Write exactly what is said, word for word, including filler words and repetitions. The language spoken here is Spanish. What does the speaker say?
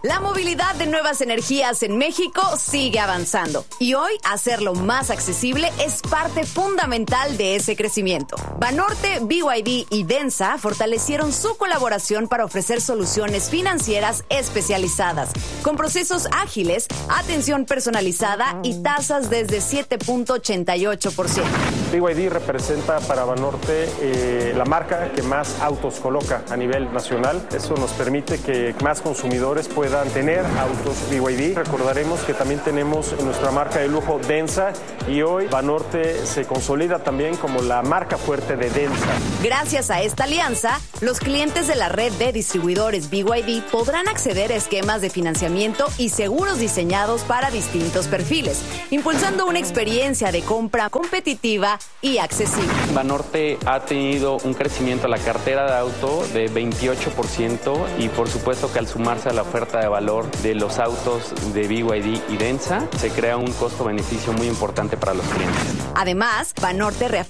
La movilidad de nuevas energías en México sigue avanzando y hoy hacerlo más accesible es parte fundamental de ese crecimiento. Banorte, B Y D y Densa fortalecieron su colaboración para ofrecer soluciones financieras especializadas, con procesos ágiles, atención personalizada y tasas desde siete punto ochenta y ocho por ciento. B Y D representa para Banorte eh, la marca que más autos coloca a nivel nacional. Eso nos permite que más consumidores puedan tener autos B Y D. Recordaremos que también tenemos nuestra marca de lujo Densa y hoy Banorte se consolida también como la marca fuerte de Densa. Gracias a esta alianza, los clientes de la red de distribuidores B Y D podrán acceder a esquemas de financiamiento y seguros diseñados para distintos perfiles, impulsando una experiencia de compra competitiva y accesible. Banorte ha tenido un crecimiento a la cartera de auto de veintiocho por ciento y por supuesto que al sumarse a la oferta de valor de los autos de B Y D y Densa, se crea un costo-beneficio muy importante para los clientes. Además, Banorte reafirma